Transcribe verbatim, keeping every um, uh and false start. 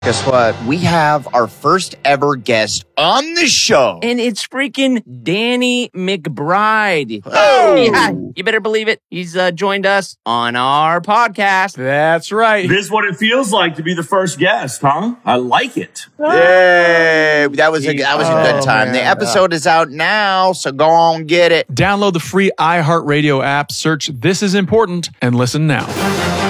Guess what? We have our first ever guest on the show. And it's freaking Danny McBride. Oh! Yeah, you better believe it. He's uh, joined us on our podcast. That's right. This is what it feels like to be the first guest, huh? I like it. Yay! That was a, that was a good Oh, time. man. The episode is out now, so go on get it. Download the free iHeartRadio app, search This Is Important, and listen now.